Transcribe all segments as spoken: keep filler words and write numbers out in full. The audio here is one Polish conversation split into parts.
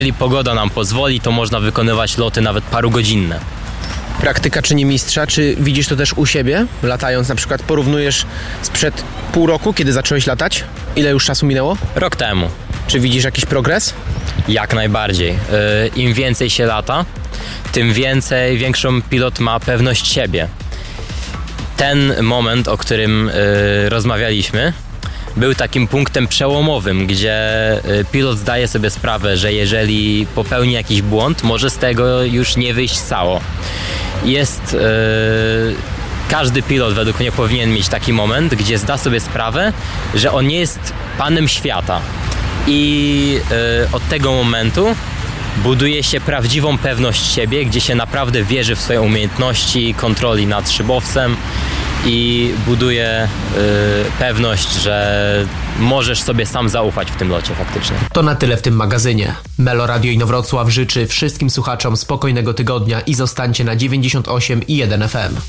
Jeżeli pogoda nam pozwoli, to można wykonywać loty nawet parugodzinne. Praktyka czyni mistrza. Czy widzisz to też u siebie, latając na przykład? Porównujesz sprzed pół roku, kiedy zacząłeś latać? Ile już czasu minęło? Rok temu. Czy widzisz jakiś progres? Jak najbardziej. Im więcej się lata, tym więcej, większą pilot ma pewność siebie. Ten moment, o którym y, rozmawialiśmy, był takim punktem przełomowym, gdzie y, pilot zdaje sobie sprawę, że jeżeli popełni jakiś błąd, może z tego już nie wyjść cało. Jest... Y, każdy pilot według mnie powinien mieć taki moment, gdzie zda sobie sprawę, że on nie jest panem świata. I y, od tego momentu buduje się prawdziwą pewność siebie, gdzie się naprawdę wierzy w swoje umiejętności kontroli nad szybowcem i buduje y, pewność, że możesz sobie sam zaufać w tym locie faktycznie. To na tyle w tym magazynie. Melo Radio Inowrocław życzy wszystkim słuchaczom spokojnego tygodnia i zostańcie na dziewięćdziesiąt osiem i jeden F M.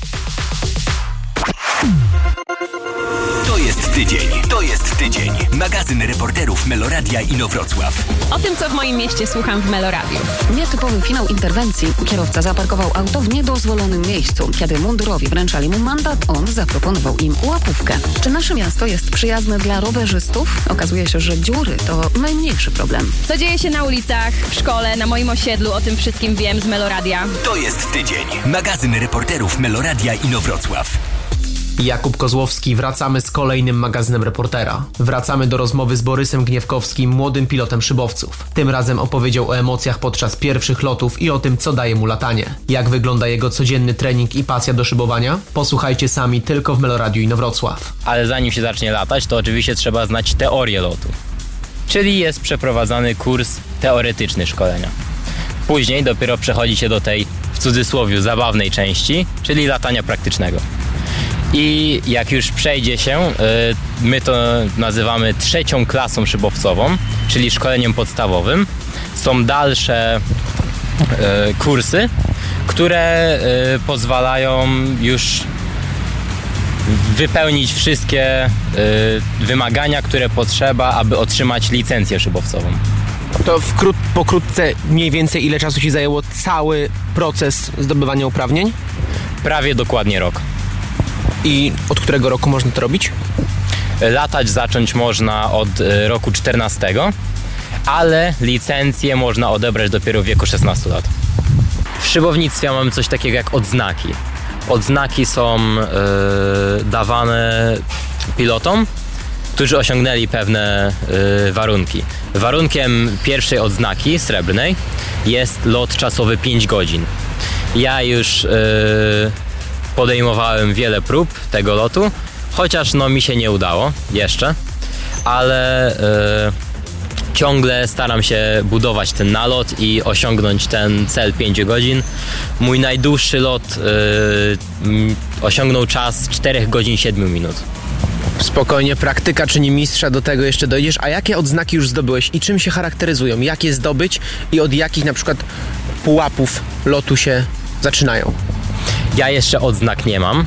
To jest tydzień. To jest tydzień. Magazyn reporterów Meloradia Inowrocław. O tym, co w moim mieście słucham w Meloradiu. Nietypowy finał interwencji. Kierowca zaparkował auto w niedozwolonym miejscu. Kiedy mundurowi wręczali mu mandat, on zaproponował im łapówkę. Czy nasze miasto jest przyjazne dla rowerzystów? Okazuje się, że dziury to najmniejszy problem. Co dzieje się na ulicach, w szkole, na moim osiedlu, o tym wszystkim wiem z Meloradia. To jest tydzień. Magazyn reporterów Meloradia Inowrocław. Jakub Kozłowski, wracamy z kolejnym magazynem reportera. Wracamy do rozmowy z Borysem Gniewkowskim, młodym pilotem szybowców. Tym razem opowiedział o emocjach podczas pierwszych lotów i o tym, co daje mu latanie. Jak wygląda jego codzienny trening i pasja do szybowania? Posłuchajcie sami tylko w Meloradiu Inowrocław. Ale zanim się zacznie latać, to oczywiście trzeba znać teorię lotu. Czyli jest przeprowadzany kurs teoretyczny szkolenia. Później dopiero przechodzi się do tej, w cudzysłowie, zabawnej części, czyli latania praktycznego. I jak już przejdzie się, my to nazywamy trzecią klasą szybowcową, czyli szkoleniem podstawowym. Są dalsze kursy, które pozwalają już wypełnić wszystkie wymagania, które potrzeba, aby otrzymać licencję szybowcową. To wkrót, pokrótce mniej więcej ile czasu Ci zajęło cały proces zdobywania uprawnień? Prawie dokładnie rok. I od którego roku można to robić? Latać zacząć można od roku czternastego, ale licencję można odebrać dopiero w wieku szesnastu lat. W szybownictwie mamy coś takiego jak odznaki. Odznaki są yy, dawane pilotom, którzy osiągnęli pewne yy, warunki. Warunkiem pierwszej odznaki srebrnej jest lot czasowy pięć godzin. Ja już yy, podejmowałem wiele prób tego lotu, chociaż no mi się nie udało jeszcze, ale yy, ciągle staram się budować ten nalot i osiągnąć ten cel pięć godzin. Mój najdłuższy lot yy, osiągnął czas cztery godziny siedem minut. Spokojnie, praktyka czyni mistrza, do tego jeszcze dojdziesz. A jakie odznaki już zdobyłeś i czym się charakteryzują? Jak je zdobyć i od jakich na przykład pułapów lotu się zaczynają? Ja jeszcze odznak nie mam.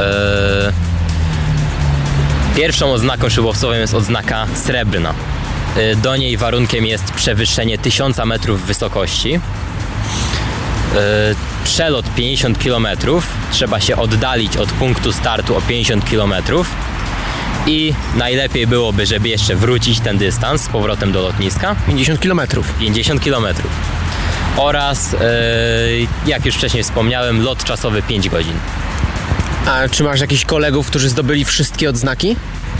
Pierwszą odznaką szybowcową jest odznaka srebrna. Do niej warunkiem jest przewyższenie tysiąc metrów wysokości. Przelot pięćdziesiąt kilometrów. Trzeba się oddalić od punktu startu o pięćdziesiąt kilometrów. I najlepiej byłoby, żeby jeszcze wrócić ten dystans z powrotem do lotniska. pięćdziesiąt kilometrów. pięćdziesiąt kilometrów. Oraz, jak już wcześniej wspomniałem, lot czasowy pięć godzin. A czy masz jakichś kolegów, którzy zdobyli wszystkie odznaki?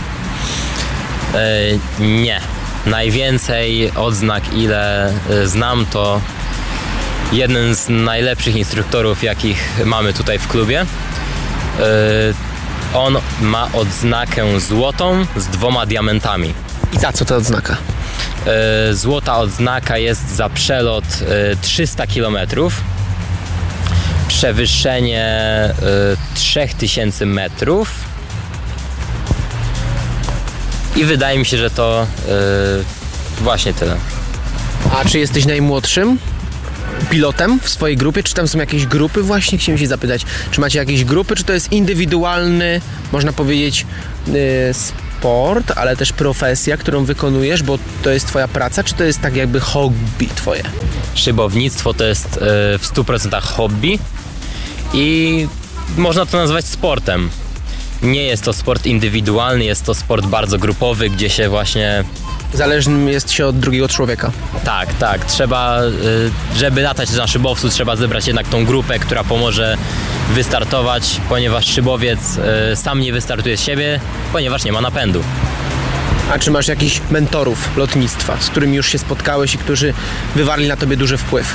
Yy, nie. Najwięcej odznak, ile znam, to jeden z najlepszych instruktorów, jakich mamy tutaj w klubie. Yy, on ma odznakę złotą z dwoma diamentami. I za co ta odznaka? Yy, złota odznaka jest za przelot yy, trzysta kilometrów. Przewyższenie y, trzy tysiące metrów i wydaje mi się, że to y, właśnie tyle. A czy jesteś najmłodszym pilotem w swojej grupie? Czy tam są jakieś grupy? Właśnie chciałem się zapytać, czy macie jakieś grupy, czy to jest indywidualny, można powiedzieć, y, sport, ale też profesja, którą wykonujesz, bo to jest twoja praca, czy to jest tak jakby hobby twoje? Szybownictwo to jest e, w stu procentach hobby i można to nazwać sportem. Nie jest to sport indywidualny, jest to sport bardzo grupowy, gdzie się właśnie... Zależnym jest się od drugiego człowieka. Tak, tak. Trzeba, żeby latać na szybowcu, trzeba zebrać jednak tą grupę, która pomoże wystartować, ponieważ szybowiec sam nie wystartuje z siebie, ponieważ nie ma napędu. A czy masz jakichś mentorów lotnictwa, z którymi już się spotkałeś i którzy wywarli na tobie duży wpływ?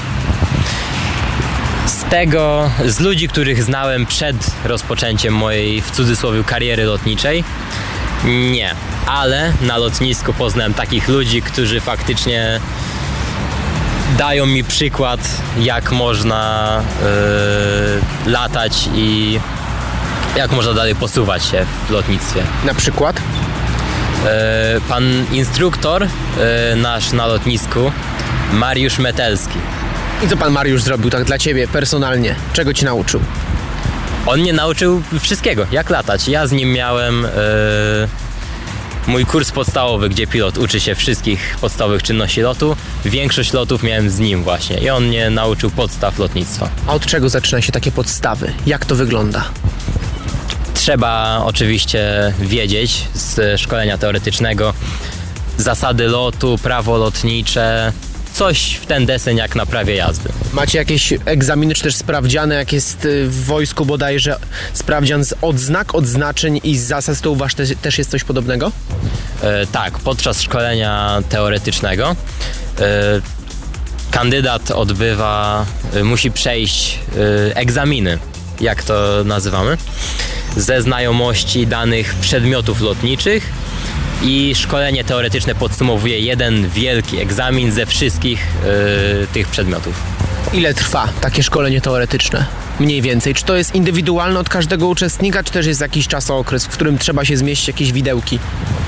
Z tego, z ludzi, których znałem przed rozpoczęciem mojej, w cudzysłowie, kariery lotniczej, nie. Ale na lotnisku poznałem takich ludzi, którzy faktycznie dają mi przykład, jak można yy, latać i jak można dalej posuwać się w lotnictwie. Na przykład? Yy, pan instruktor yy, nasz na lotnisku, Mariusz Metelski. I co pan Mariusz zrobił tak dla ciebie personalnie? Czego ci nauczył? On mnie nauczył wszystkiego, jak latać. Ja z nim miałem yy, mój kurs podstawowy, gdzie pilot uczy się wszystkich podstawowych czynności lotu. Większość lotów miałem z nim właśnie i on mnie nauczył podstaw lotnictwa. A od czego zaczyna się takie podstawy? Jak to wygląda? Trzeba oczywiście wiedzieć z szkolenia teoretycznego zasady lotu, prawo lotnicze, coś w ten deseń jak na prawie jazdy. Macie jakieś egzaminy czy też sprawdziane, jak jest w wojsku bodajże sprawdzian z odznak, odznaczeń i z zasad, to u was też, też jest coś podobnego? E, tak, podczas szkolenia teoretycznego e, kandydat odbywa, e, musi przejść e, egzaminy, jak to nazywamy, ze znajomości danych przedmiotów lotniczych i szkolenie teoretyczne podsumowuje jeden wielki egzamin ze wszystkich yy, tych przedmiotów. Ile trwa takie szkolenie teoretyczne? Mniej więcej. Czy to jest indywidualne od każdego uczestnika, czy też jest jakiś czasookres, w którym trzeba się zmieścić jakieś widełki?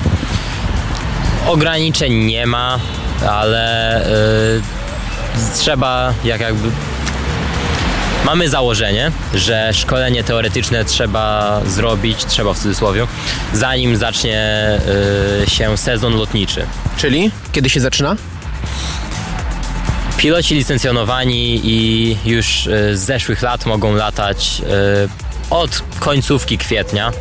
Ograniczeń nie ma, ale yy, trzeba jak jakby... Mamy założenie, że szkolenie teoretyczne trzeba zrobić, trzeba w cudzysłowie, zanim zacznie y, się sezon lotniczy. Czyli? Kiedy się zaczyna? Piloci licencjonowani i już y, z zeszłych lat mogą latać y, od końcówki kwietnia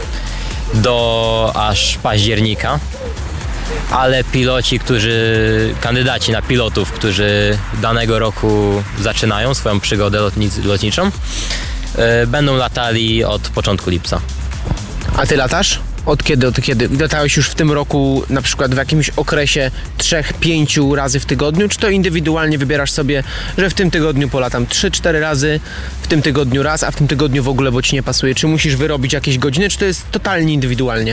do aż października. Ale piloci, którzy, kandydaci na pilotów, którzy danego roku zaczynają swoją przygodę lotnic- lotniczą, yy, będą latali od początku lipca. A ty latasz? Od kiedy, od kiedy? Latałeś już w tym roku na przykład w jakimś okresie trzech, pięciu razy w tygodniu, czy to indywidualnie wybierasz sobie, że w tym tygodniu polatam trzy, cztery razy, w tym tygodniu raz, a w tym tygodniu w ogóle, bo ci nie pasuje? Czy musisz wyrobić jakieś godziny, czy to jest totalnie indywidualnie?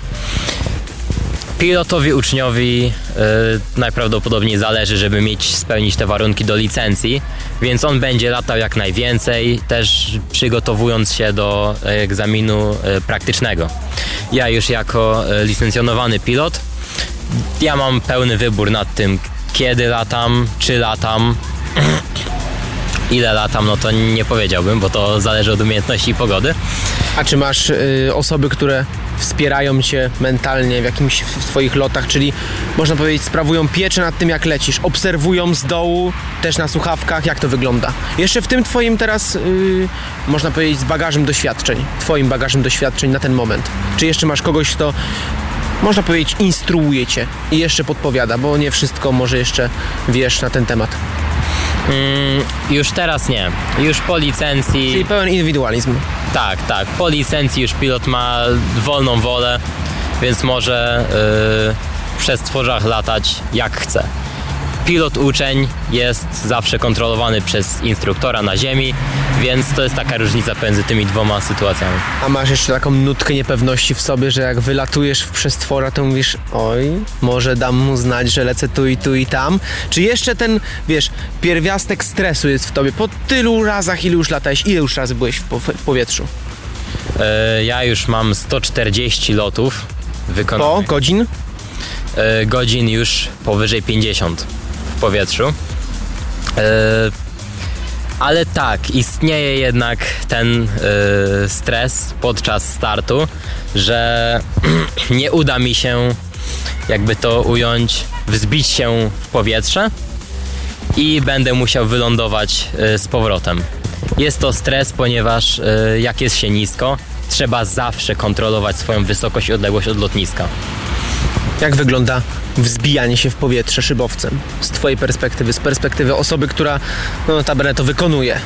Pilotowi uczniowi yy, najprawdopodobniej zależy, żeby mieć, spełnić te warunki do licencji, więc on będzie latał jak najwięcej, też przygotowując się do egzaminu yy, praktycznego. Ja już jako yy, licencjonowany pilot, ja mam pełny wybór nad tym, kiedy latam, czy latam. Ile latam, no to nie powiedziałbym, bo to zależy od umiejętności i pogody. A czy masz y, osoby, które wspierają cię mentalnie w jakimś w swoich lotach, czyli można powiedzieć sprawują pieczę nad tym, jak lecisz, obserwują z dołu, też na słuchawkach, jak to wygląda? Jeszcze w tym twoim teraz, y, można powiedzieć, z bagażem doświadczeń, twoim bagażem doświadczeń na ten moment. Czy jeszcze masz kogoś, kto, można powiedzieć, instruuje cię i jeszcze podpowiada, bo nie wszystko może jeszcze wiesz na ten temat? Mm, już teraz nie. Już po licencji... Czyli pełen indywidualizm. Tak, tak. Po licencji już pilot ma wolną wolę, więc może yy, w przestworzach latać jak chce. Pilot uczeń jest zawsze kontrolowany przez instruktora na ziemi, więc to jest taka różnica pomiędzy tymi dwoma sytuacjami. A masz jeszcze taką nutkę niepewności w sobie, że jak wylatujesz w przestwora, to mówisz, oj, może dam mu znać, że lecę tu i tu i tam? Czy jeszcze ten, wiesz, pierwiastek stresu jest w tobie po tylu razach, ile już latałeś, ile już razy byłeś w, po, w powietrzu? Yy, ja już mam sto czterdzieści lotów wykonanych. Po godzin? Yy, godzin już powyżej pięćdziesiąt w powietrzu. Yy, Ale tak, istnieje jednak ten y, stres podczas startu, że nie uda mi się, jakby to ująć, wzbić się w powietrze i będę musiał wylądować y, z powrotem. Jest to stres, ponieważ y, jak jest się nisko, trzeba zawsze kontrolować swoją wysokość i odległość od lotniska. Jak wygląda wzbijanie się w powietrze szybowcem? Z twojej perspektywy, z perspektywy osoby, która no, notabene to wykonuje.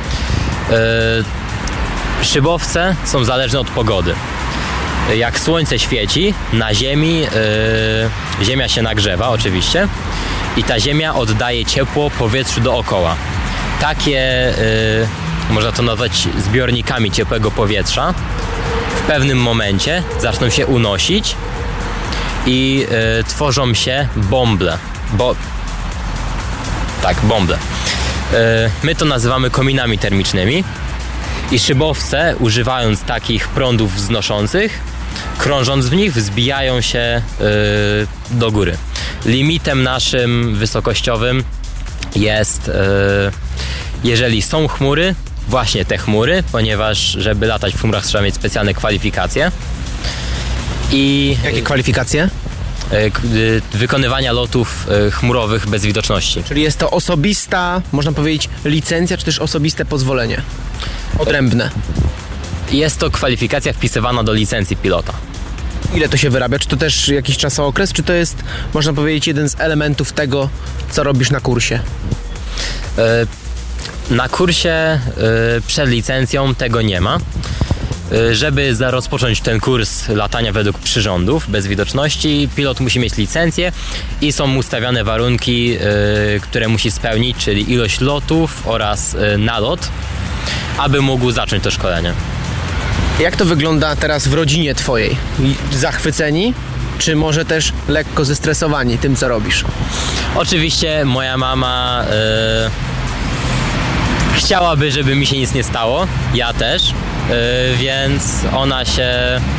Yy, szybowce są zależne od pogody. Jak słońce świeci, na ziemi yy, ziemia się nagrzewa oczywiście i ta ziemia oddaje ciepło powietrzu dookoła. Takie, yy, można to nazwać zbiornikami ciepłego powietrza, w pewnym momencie zaczną się unosić i y, tworzą się bąble. Bo... Tak, bąble. Y, my to nazywamy kominami termicznymi i szybowce, używając takich prądów wznoszących, krążąc w nich, wzbijają się y, do góry. Limitem naszym wysokościowym jest, y, jeżeli są chmury, właśnie te chmury, ponieważ żeby latać w chmurach trzeba mieć specjalne kwalifikacje. I jakie kwalifikacje? Wykonywania lotów chmurowych bez widoczności. Czyli jest to osobista, można powiedzieć, licencja, czy też osobiste pozwolenie? Odrębne. Jest to kwalifikacja wpisywana do licencji pilota. Ile to się wyrabia? Czy to też jakiś czasookres, czy to jest, można powiedzieć, jeden z elementów tego, co robisz na kursie? Na kursie przed licencją tego nie ma. Żeby rozpocząć ten kurs latania według przyrządów bez widoczności, pilot musi mieć licencję i są ustawiane warunki, które musi spełnić, czyli ilość lotów oraz nalot, aby mógł zacząć to szkolenie. Jak to wygląda teraz w rodzinie twojej? Zachwyceni? Czy może też lekko zestresowani tym, co robisz? Oczywiście moja mama yy, chciałaby, żeby mi się nic nie stało, ja też. Yy, więc ona się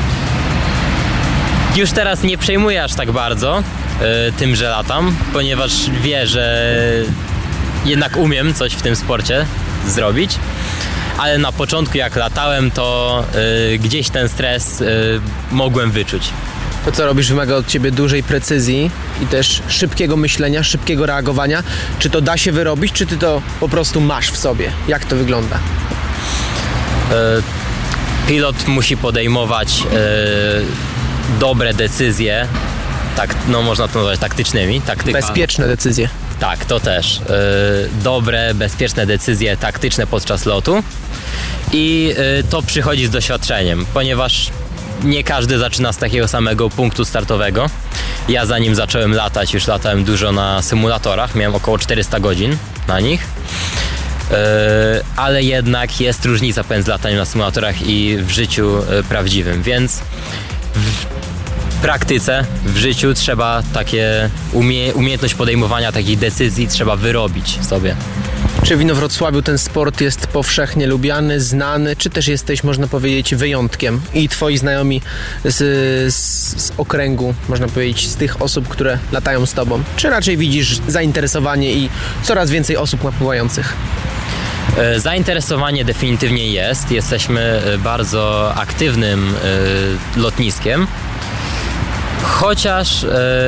już teraz nie przejmuje aż tak bardzo yy, tym, że latam, ponieważ wie, że jednak umiem coś w tym sporcie zrobić, ale na początku jak latałem, to yy, gdzieś ten stres yy, mogłem wyczuć. To, co robisz, wymaga od ciebie dużej precyzji i też szybkiego myślenia, szybkiego reagowania. Czy to da się wyrobić, czy ty to po prostu masz w sobie? Jak to wygląda? Pilot musi podejmować e, dobre decyzje, tak, no można to nazwać taktycznymi. Taktyka, bezpieczne decyzje. Tak, to też. E, dobre, bezpieczne decyzje taktyczne podczas lotu i e, to przychodzi z doświadczeniem, ponieważ nie każdy zaczyna z takiego samego punktu startowego. Ja zanim zacząłem latać, już latałem dużo na symulatorach, miałem około czterysta godzin na nich. Yy, ale jednak jest różnica pomiędzy lataniem na symulatorach i w życiu yy, prawdziwym, więc w praktyce, w życiu trzeba takie umie- umiejętność podejmowania takich decyzji trzeba wyrobić sobie. Czy w Inowrocławiu ten sport jest powszechnie lubiany, znany, czy też jesteś, można powiedzieć, wyjątkiem i twoi znajomi z, z, z okręgu, można powiedzieć, z tych osób, które latają z tobą? Czy raczej widzisz zainteresowanie i coraz więcej osób napływających? Zainteresowanie definitywnie jest. Jesteśmy bardzo aktywnym y, lotniskiem, chociaż y,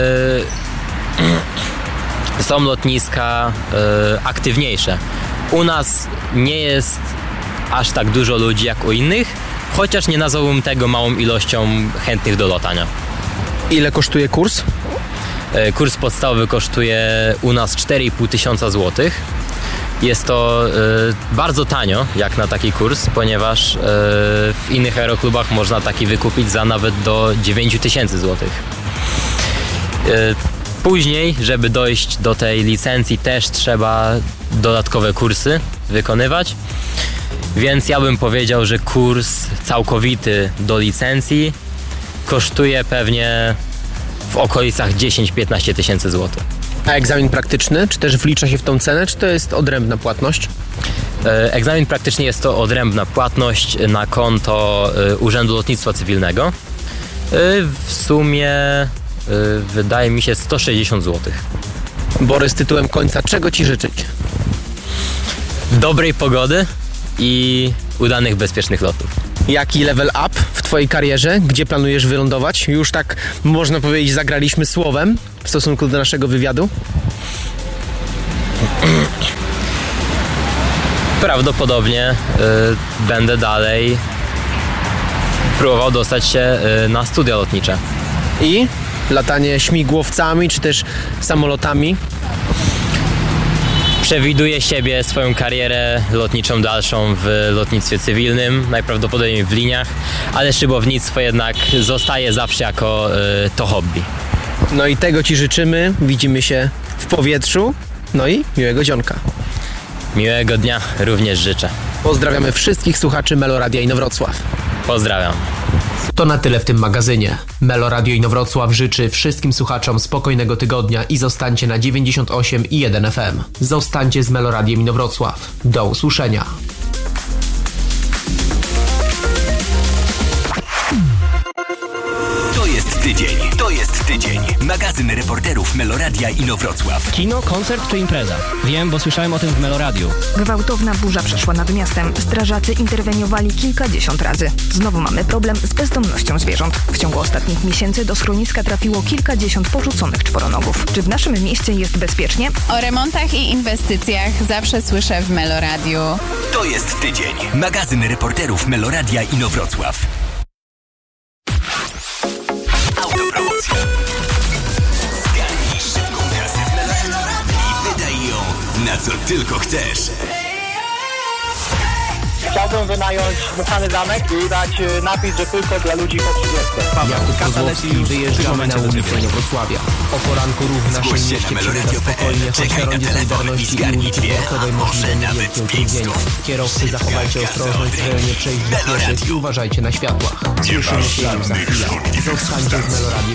są lotniska y, aktywniejsze. U nas nie jest aż tak dużo ludzi jak u innych, chociaż nie nazwałbym tego małą ilością chętnych do latania. Ile kosztuje kurs? Y, kurs podstawowy kosztuje u nas cztery i pół tysiąca złotych. Jest to y, bardzo tanio jak na taki kurs, ponieważ y, w innych aeroklubach można taki wykupić za nawet do dziewięć tysięcy złotych. Y, później, żeby dojść do tej licencji, też trzeba dodatkowe kursy wykonywać, więc ja bym powiedział, że kurs całkowity do licencji kosztuje pewnie w okolicach dziesięć do piętnastu tysięcy złotych. A egzamin praktyczny? Czy też wlicza się w tą cenę, czy to jest odrębna płatność? Egzamin praktyczny jest to odrębna płatność na konto Urzędu Lotnictwa Cywilnego. W sumie wydaje mi się sto sześćdziesiąt złotych. Borys, tytułem końca, czego ci życzyć? dobrej pogody i udanych, bezpiecznych lotów. Jaki level up w twojej karierze? Gdzie planujesz wylądować? Już tak, można powiedzieć, zagraliśmy słowem w stosunku do naszego wywiadu. Prawdopodobnie y, będę dalej próbował dostać się y, na studia lotnicze. I latanie śmigłowcami, czy też samolotami. Przewiduję siebie, swoją karierę lotniczą dalszą w lotnictwie cywilnym, najprawdopodobniej w liniach, ale szybownictwo jednak zostaje zawsze jako y, to hobby. No i tego ci życzymy. Widzimy się w powietrzu. No i miłego dzionka. Miłego dnia również życzę. Pozdrawiamy wszystkich słuchaczy Meloradia Inowrocław. Pozdrawiam. To na tyle w tym magazynie. Melo Radio Inowrocław życzy wszystkim słuchaczom spokojnego tygodnia i zostańcie na dziewięćdziesiąt osiem i jeden F M. Zostańcie z Meloradiem Inowrocław. Do usłyszenia. To jest tydzień. To jest tydzień. Magazyn reporterów Meloradia Inowrocław. Kino, koncert czy impreza? Wiem, bo słyszałem o tym w Meloradiu. Gwałtowna burza przeszła nad miastem. Strażacy interweniowali kilkadziesiąt razy. Znowu mamy problem z bezdomnością zwierząt. W ciągu ostatnich miesięcy do schroniska trafiło kilkadziesiąt porzuconych czworonogów. Czy w naszym mieście jest bezpiecznie? O remontach i inwestycjach zawsze słyszę w Meloradiu. To jest tydzień. Magazyn reporterów Meloradia Inowrocław. Autopromocja. Zgarnij szybką kasę w Meloradii i wydaj ją na co tylko chcesz. Chciałbym wynająć dmuchany zamek i dać napis, że tylko dla ludzi po trzydziestce. Jakub Kozłowski, wyjeżdżamy na ulicę Wrocławia. O poranku ruch w naszym mieście przebiega spokojnie, choć na rondzie Solidarności i ulicy Dworcowej możliwe niewielkie utrudnienia. Kierowcy, zachowajcie ostrożność w rejonie przejść dla pieszych i uważajcie na światłach. Słyszymy się już za chwilę. Zostańcie z Meloradiem